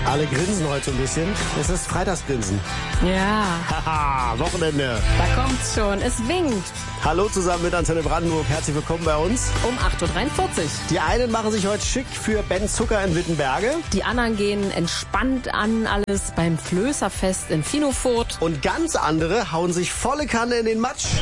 Alle grinsen heute ein bisschen. Es ist Freitagsgrinsen. Ja, Haha, Wochenende. da kommt's schon. Es winkt. Hallo zusammen mit Antenne Brandenburg. Herzlich willkommen bei uns. Um 8.43 Uhr. Die einen machen sich heute schick für Ben Zucker in Wittenberge. Die anderen gehen entspannt an alles beim Flößerfest in Finofurt. Und ganz andere hauen sich volle Kanne in den Matsch.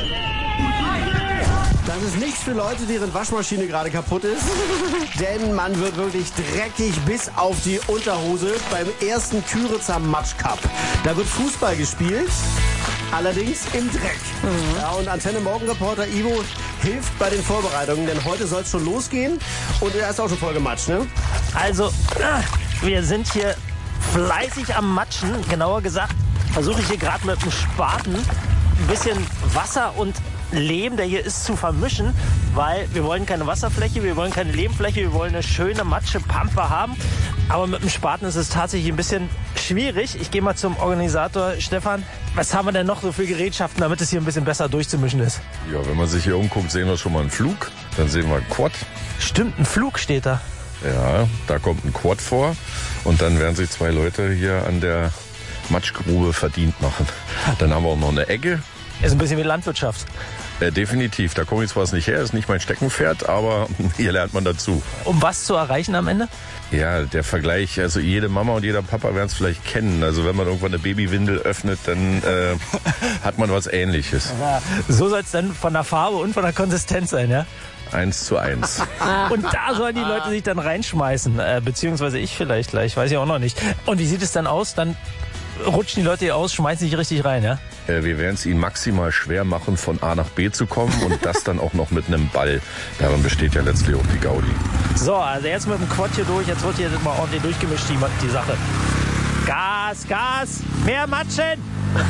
Das ist nichts für Leute, deren Waschmaschine gerade kaputt ist. Denn man wird wirklich dreckig bis auf die Unterhose beim ersten Küritzer Matsch Cup. Da wird Fußball gespielt, allerdings im Dreck. Ja, und Antenne Morgenreporter Ivo hilft bei den Vorbereitungen, denn heute soll es schon losgehen. Und er ist auch schon voll gematscht, ne? Also, wir sind hier fleißig am Matschen. Genauer gesagt, versuche ich hier gerade mit dem Spaten ein bisschen Wasser und Lehm, der hier ist, zu vermischen, weil wir wollen keine Wasserfläche, wir wollen keine Lehmfläche, wir wollen eine schöne Matschepampe haben. Aber mit dem Spaten ist es tatsächlich ein bisschen schwierig. Ich gehe mal zum Organisator. Stefan, was haben wir denn noch so für Gerätschaften, damit es hier ein bisschen besser durchzumischen ist? Ja, wenn man sich hier umguckt, sehen wir schon mal einen Flug. Dann sehen wir einen Quad. Stimmt, ein Flug steht da. Ja, da kommt ein Quad vor. Und dann werden sich zwei Leute hier an der Matschgrube verdient machen. Dann haben wir auch noch eine Egge. Ist ein bisschen wie Landwirtschaft. Definitiv. Da komme ich zwar nicht her, ist nicht mein Steckenpferd, aber hier lernt man dazu. Um was zu erreichen am Ende? Ja, der Vergleich, also jede Mama und jeder Papa werden es vielleicht kennen. Also wenn man irgendwann eine Babywindel öffnet, dann hat man was Ähnliches. Ja, so soll es dann von der Farbe und von der Konsistenz sein, ja? 1:1. Und da sollen die Leute sich dann reinschmeißen. Beziehungsweise ich vielleicht gleich, weiß ich auch noch nicht. Und wie sieht es dann aus? Dann rutschen die Leute hier aus, schmeißen sich richtig rein, ja? Wir werden es ihnen maximal schwer machen, von A nach B zu kommen und das dann auch noch mit einem Ball. Darin besteht ja letztlich auch die Gaudi. So, also jetzt mit dem Quad hier durch, jetzt wird hier mal ordentlich durchgemischt, die Sache. Gas, Gas, mehr Matschen!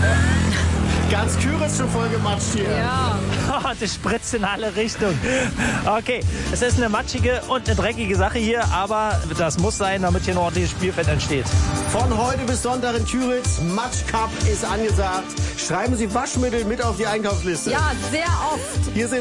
Ganz Küritz schon voll gematscht hier. Ja. Oh, das spritzt in alle Richtungen. Okay, es ist eine matschige und eine dreckige Sache hier, aber das muss sein, damit hier ein ordentliches Spielfeld entsteht. Von heute bis Sonntag in Küritz. Matsch Cup ist angesagt. Schreiben Sie Waschmittel mit auf die Einkaufsliste. Ja, sehr oft. Hier sind